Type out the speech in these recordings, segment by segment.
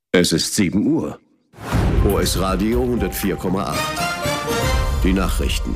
Es ist 7 Uhr. OS Radio 104,8. Die Nachrichten.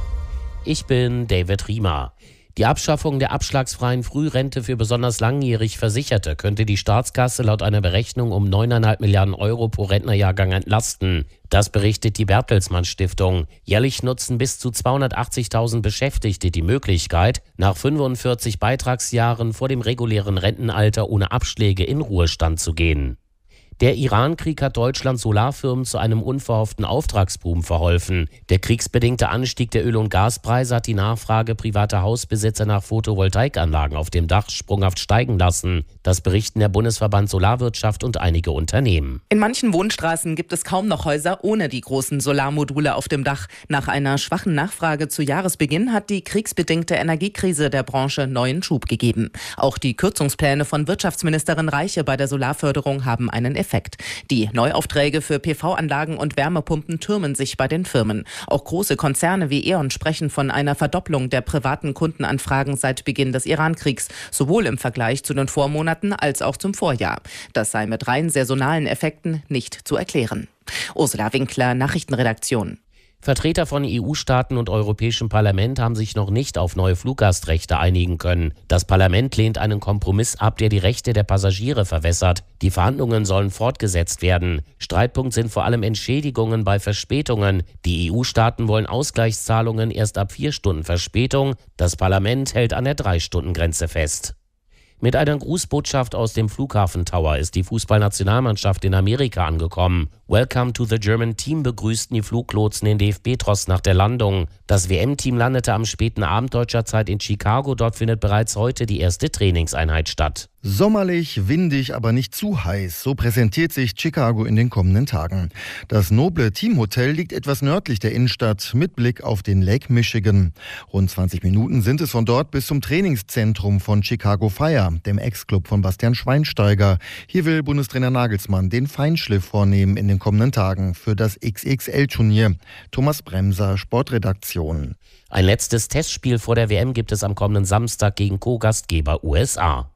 Ich bin David Riemer. Die Abschaffung der abschlagsfreien Frührente für besonders langjährig Versicherte könnte die Staatskasse laut einer Berechnung um 9,5 Milliarden Euro pro Rentnerjahrgang entlasten. Das berichtet die Bertelsmann Stiftung. Jährlich nutzen bis zu 280.000 Beschäftigte die Möglichkeit, nach 45 Beitragsjahren vor dem regulären Rentenalter ohne Abschläge in Ruhestand zu gehen. Der Iran-Krieg hat Deutschlands Solarfirmen zu einem unverhofften Auftragsboom verholfen. Der kriegsbedingte Anstieg der Öl- und Gaspreise hat die Nachfrage privater Hausbesitzer nach Photovoltaikanlagen auf dem Dach sprunghaft steigen lassen. Das berichten der Bundesverband Solarwirtschaft und einige Unternehmen. In manchen Wohnstraßen gibt es kaum noch Häuser ohne die großen Solarmodule auf dem Dach. Nach einer schwachen Nachfrage zu Jahresbeginn hat die kriegsbedingte Energiekrise der Branche neuen Schub gegeben. Auch die Kürzungspläne von Wirtschaftsministerin Reiche bei der Solarförderung haben einen Effekt. Die Neuaufträge für PV-Anlagen und Wärmepumpen türmen sich bei den Firmen. Auch große Konzerne wie E.ON sprechen von einer Verdopplung der privaten Kundenanfragen seit Beginn des Iran-Kriegs, sowohl im Vergleich zu den Vormonaten als auch zum Vorjahr. Das sei mit rein saisonalen Effekten nicht zu erklären. Ursula Winkler, Nachrichtenredaktion. Vertreter von EU-Staaten und Europäischem Parlament haben sich noch nicht auf neue Fluggastrechte einigen können. Das Parlament lehnt einen Kompromiss ab, der die Rechte der Passagiere verwässert. Die Verhandlungen sollen fortgesetzt werden. Streitpunkt sind vor allem Entschädigungen bei Verspätungen. Die EU-Staaten wollen Ausgleichszahlungen erst ab 4 Stunden Verspätung. Das Parlament hält an der 3-Stunden-Grenze fest. Mit einer Grußbotschaft aus dem Flughafen Tower ist die Fußballnationalmannschaft in Amerika angekommen. Welcome to the German Team begrüßten die Fluglotsen den DFB-Tross nach der Landung. Das WM-Team landete am späten Abend deutscher Zeit in Chicago. Dort findet bereits heute die erste Trainingseinheit statt. Sommerlich, windig, aber nicht zu heiß. So präsentiert sich Chicago in den kommenden Tagen. Das noble Teamhotel liegt etwas nördlich der Innenstadt mit Blick auf den Lake Michigan. Rund 20 Minuten sind es von dort bis zum Trainingszentrum von Chicago Fire, dem Ex-Club von Bastian Schweinsteiger. Hier will Bundestrainer Nagelsmann den Feinschliff vornehmen in den kommenden Tagen für das XXL-Turnier. Thomas Bremser, Sportredaktion. Ein letztes Testspiel vor der WM gibt es am kommenden Samstag gegen Co-Gastgeber USA.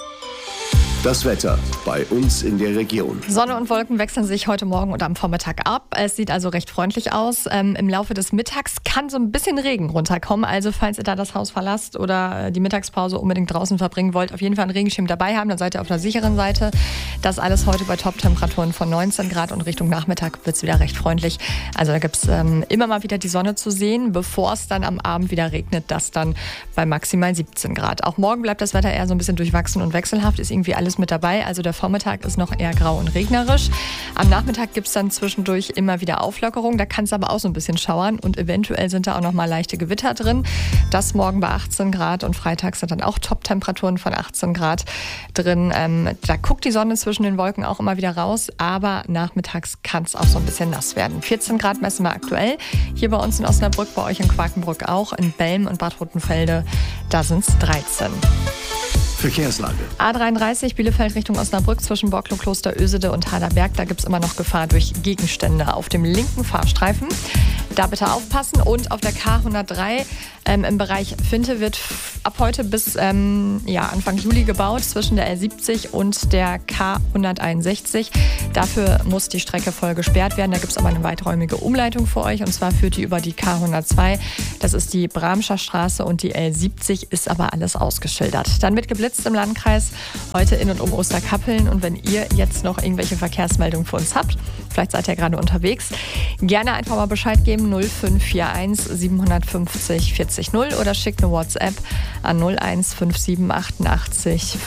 Das Wetter bei uns in der Region. Sonne und Wolken wechseln sich heute Morgen und am Vormittag ab. Es sieht also recht freundlich aus. Im Laufe des Mittags kann so ein bisschen Regen runterkommen. Also falls ihr da das Haus verlasst oder die Mittagspause unbedingt draußen verbringen wollt, auf jeden Fall einen Regenschirm dabei haben. Dann seid ihr auf der sicheren Seite. Das alles heute bei Top-Temperaturen von 19 Grad und Richtung Nachmittag wird es wieder recht freundlich. Also da gibt es immer mal wieder die Sonne zu sehen, bevor es dann am Abend wieder regnet. Das dann bei maximal 17 Grad. Auch morgen bleibt das Wetter eher so ein bisschen durchwachsen und wechselhaft. Ist irgendwie alles mit dabei. Also der Vormittag ist noch eher grau und regnerisch. Am Nachmittag gibt es dann zwischendurch immer wieder Auflockerung. Da kann es aber auch so ein bisschen schauern und eventuell sind da auch noch mal leichte Gewitter drin. Das morgen bei 18 Grad und Freitag sind dann auch Top-Temperaturen von 18 Grad drin. Da guckt die Sonne zwischen den Wolken auch immer wieder raus, aber nachmittags kann es auch so ein bisschen nass werden. 14 Grad messen wir aktuell. Hier bei uns in Osnabrück, bei euch in Quakenbrück auch, in Belm und Bad Rotenfelde, da sind es 13. Verkehrslage. A33 Bielefeld Richtung Osnabrück zwischen Borklow, Kloster Ösede und Haderberg. Da gibt es immer noch Gefahr durch Gegenstände auf dem linken Fahrstreifen. Da bitte aufpassen. Und auf der K103 im Bereich Finte wird ab heute bis Anfang Juli gebaut zwischen der L70 und der K161. Dafür muss die Strecke voll gesperrt werden. Da gibt es aber eine weiträumige Umleitung für euch. Und zwar führt die über die K102. Das ist die Bramscher Straße und die L70 ist aber alles ausgeschildert. Dann wird geblitzt im Landkreis heute in und um Osterkappeln. Und wenn ihr jetzt noch irgendwelche Verkehrsmeldungen für uns habt, vielleicht seid ihr gerade unterwegs, gerne einfach mal Bescheid geben, 0541 750 40 0 oder schickt eine WhatsApp an 0157 88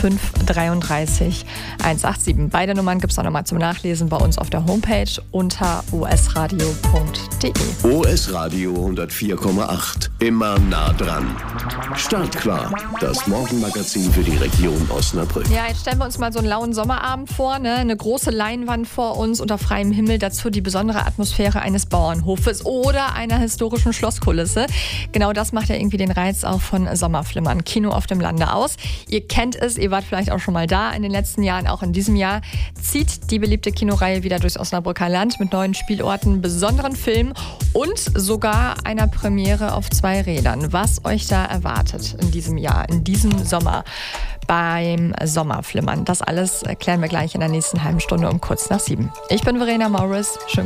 533 187. Beide Nummern gibt es auch nochmal zum Nachlesen bei uns auf der Homepage unter osradio.de. OS Radio 104,8. Immer nah dran. Startklar. Das Morgenmagazin für die Region Osnabrück. Ja, jetzt stellen wir uns mal so einen lauen Sommerabend vor, ne? Eine große Leinwand vor uns unter freiem Himmel, dazu die besondere Atmosphäre eines Bauernhofes oder einer historischen Schlosskulisse. Genau das macht ja irgendwie den Reiz auch von Sommerflimmern, Kino auf dem Lande aus. Ihr kennt es, ihr wart vielleicht auch schon mal da in den letzten Jahren, auch in diesem Jahr zieht die beliebte Kinoreihe wieder durchs Osnabrücker Land mit neuen Spielorten, besonderen Filmen und sogar einer Premiere auf 2 Rädern. Was euch da erwartet in diesem Jahr, in diesem Sommer. beim Sommerflimmern. Das alles klären wir gleich in der nächsten halben Stunde um kurz nach 7. Ich bin Verena Morris. Schönen